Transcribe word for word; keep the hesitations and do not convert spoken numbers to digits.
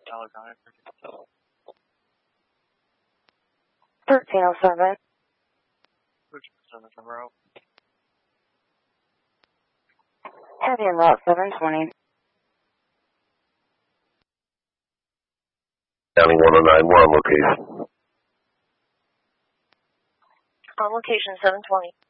thirteen oh seven. Heavy in route seven twenty. County one oh nine, we're on location. On location seven twenty.